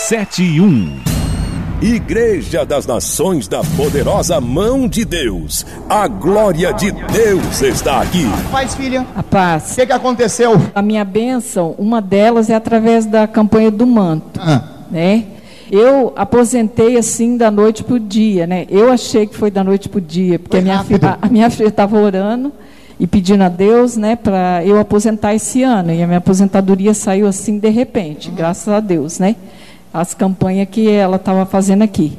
7:1. Igreja das Nações da Poderosa Mão de Deus. A glória de Deus está aqui. Paz, filha. A paz. O que aconteceu? A minha bênção, uma delas é através da campanha do manto, né? Eu aposentei assim da noite para o dia, né? Eu achei que foi da noite para o dia, porque a minha filha estava orando e pedindo a Deus, né, para eu aposentar esse ano. E a minha aposentadoria saiu assim de repente, graças a Deus, né? As campanhas que ela estava fazendo aqui.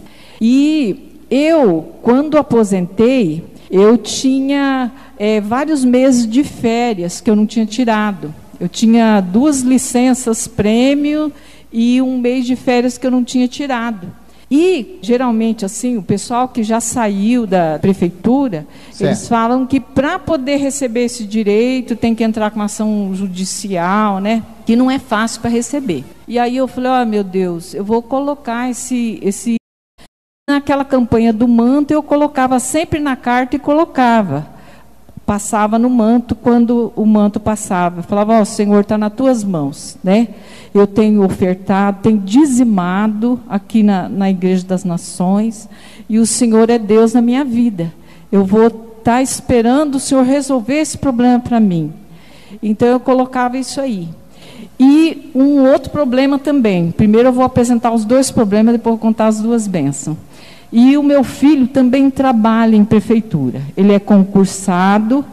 E eu, quando aposentei, eu tinha vários meses de férias que eu não tinha tirado. Eu tinha 2 licenças prêmio e um mês de férias que eu não tinha tirado. E, geralmente, assim, o pessoal que já saiu da prefeitura, certo, eles falam que para poder receber esse direito, tem que entrar com uma ação judicial, né? Que não é fácil para receber. E aí eu falei, meu Deus, eu vou colocar esse... Naquela campanha do manto, eu colocava sempre na carta e colocava. Passava no manto, quando o manto passava. Eu falava, Senhor, está nas tuas mãos, né? Eu tenho ofertado, tenho dizimado aqui na Igreja das Nações, e o Senhor é Deus na minha vida. Eu vou estar esperando o Senhor resolver esse problema para mim. Então eu colocava isso aí. E um outro problema também. Primeiro eu vou apresentar os 2 problemas, depois eu vou contar as 2 bênçãos. E o meu filho também trabalha em prefeitura. Ele é concursado.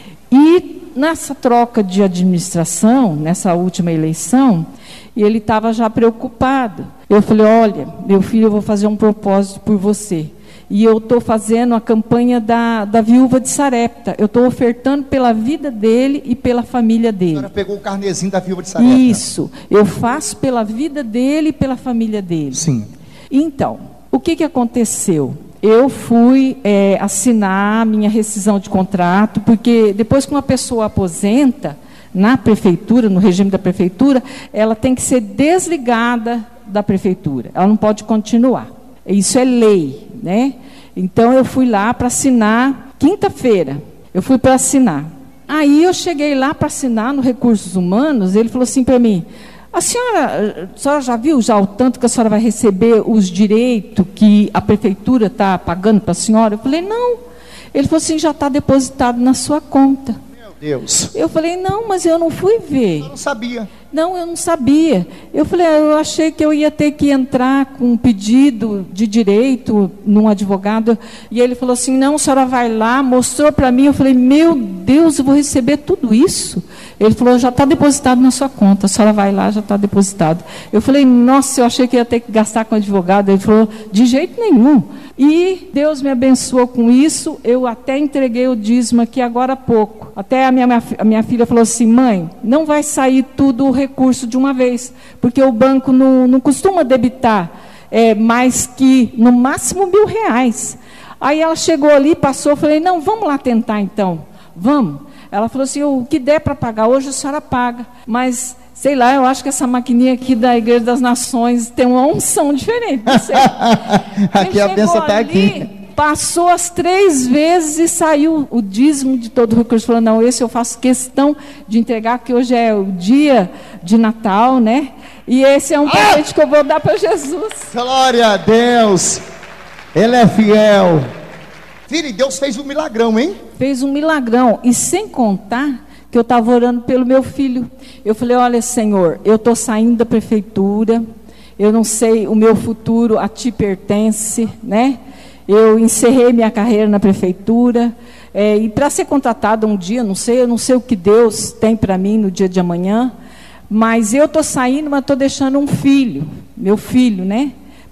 E nessa troca de administração, nessa última eleição, ele estava já preocupado. Eu falei, olha, meu filho, eu vou fazer um propósito por você. E eu estou fazendo a campanha da viúva de Sarepta. Eu estou ofertando pela vida dele e pela família dele. A senhora pegou o carnezinho da viúva de Sarepta. Isso. Eu faço pela vida dele e pela família dele. Sim. Então, o que aconteceu? Eu fui assinar a minha rescisão de contrato, porque depois que uma pessoa aposenta na prefeitura, no regime da prefeitura, ela tem que ser desligada da prefeitura. Ela não pode continuar. Isso é lei, né? Então, eu fui lá para assinar, quinta-feira, eu fui para assinar. Aí, eu cheguei lá para assinar no Recursos Humanos, ele falou assim para mim, a senhora já viu o tanto que a senhora vai receber os direitos que a prefeitura está pagando para a senhora? Eu falei, não. Ele falou assim, já está depositado na sua conta. Meu Deus. Eu falei, não, mas eu não fui ver. Eu não sabia. Não, eu não sabia. Eu falei, eu achei que eu ia ter que entrar com um pedido de direito num advogado. E ele falou assim, não, a senhora vai lá, mostrou para mim. Eu falei, meu Deus, eu vou receber tudo isso? Ele falou, já está depositado na sua conta. A senhora vai lá, já está depositado. Eu falei, nossa, eu achei que ia ter que gastar com advogado. Ele falou, de jeito nenhum. E Deus me abençoou com isso. Eu até entreguei o dízimo aqui agora há pouco. Até a minha filha falou assim, mãe, não vai sair tudo o recurso de uma vez, porque o banco não costuma debitar mais que, no máximo, R$1.000. Aí ela chegou ali, passou, eu falei, não, vamos lá tentar então, vamos. Ela falou assim, o que der para pagar hoje, a senhora paga, mas... Sei lá, eu acho que essa maquininha aqui da Igreja das Nações tem uma unção diferente. Não sei. Aqui a bênção está aqui. Passou as 3 vezes e saiu o dízimo de todo o recurso. Falou, não, esse eu faço questão de entregar, porque hoje é o dia de Natal, né? E esse é um presente que eu vou dar para Jesus. Glória a Deus. Ele é fiel. Filho, e Deus fez um milagrão, hein? Fez um milagrão. E sem contar que eu estava orando pelo meu filho. Eu falei, olha, Senhor, eu estou saindo da prefeitura, eu não sei, o meu futuro a ti pertence, né? Eu encerrei minha carreira na prefeitura, e para ser contratada um dia, eu não sei o que Deus tem para mim no dia de amanhã, mas eu estou saindo, mas estou deixando um filho, meu filho, né?